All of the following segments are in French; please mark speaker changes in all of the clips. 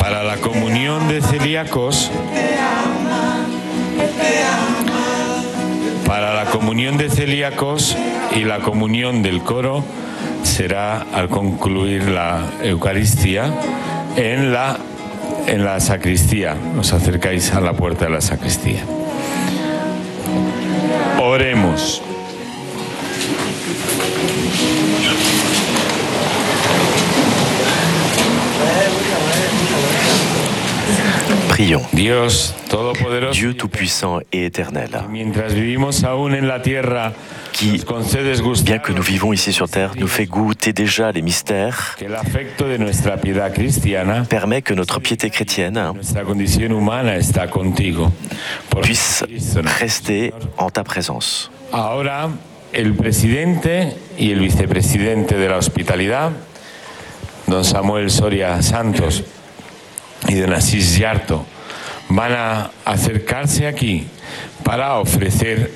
Speaker 1: Para la comunión de celíacos, y la comunión del coro será al concluir la Eucaristía en la sacristía. Os acercáis a la puerta de la sacristía. Oremos.
Speaker 2: Prions.
Speaker 1: Dieu
Speaker 2: Tout-Puissant et Éternel, qui, bien que nous vivons ici sur terre, nous fait goûter déjà les mystères, permet que notre piété chrétienne puisse rester en ta présence.
Speaker 1: Ahora, el presidente y el vicepresidente de la hospitalidad, don Samuel Soria Santos y don Asís Yarto, van a acercarse aquí para ofrecer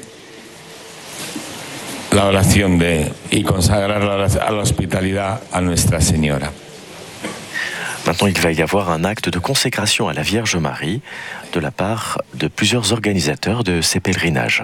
Speaker 1: la oración y consagrar a la hospitalidad a Nuestra Señora.
Speaker 2: Maintenant, il va y avoir un acte de consécration à la Vierge Marie de la part de plusieurs organisateurs de ces pèlerinages.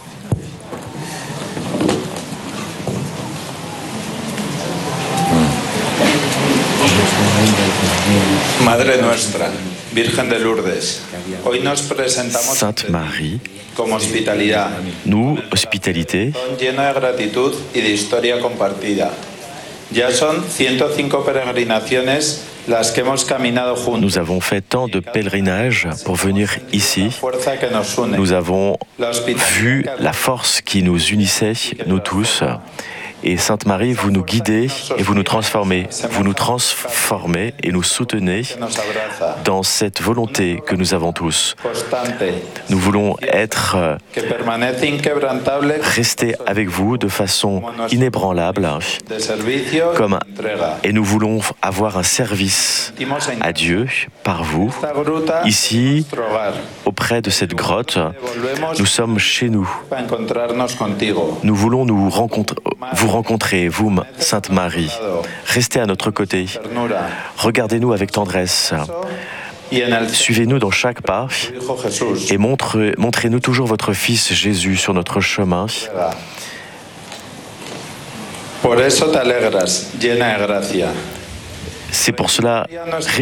Speaker 3: Madre nuestra, Virgen de Lourdes, hoy nos presentamos
Speaker 2: Sainte Marie,
Speaker 3: como hospitalidad,
Speaker 2: nous, hospitalité,
Speaker 3: lleno de gratitud y de historia compartida. Ya son 105 peregrinaciones las que hemos caminado juntos.
Speaker 2: Nous avons fait tant de pèlerinages pour venir ici. Nous avons vu la force qui nous unissait, nous tous. Et Sainte Marie, vous nous guidez et vous nous transformez. Vous nous transformez et nous soutenez dans cette volonté que nous avons tous. Nous voulons rester avec vous de façon inébranlable et nous voulons avoir un service à Dieu par vous. Ici, auprès de cette grotte, nous sommes chez nous. Nous voulons vous rencontrer, vous, Sainte Marie. Restez à notre côté. Regardez-nous avec tendresse. Suivez-nous dans chaque pas et montrez-nous toujours votre Fils Jésus sur notre chemin. C'est pour cela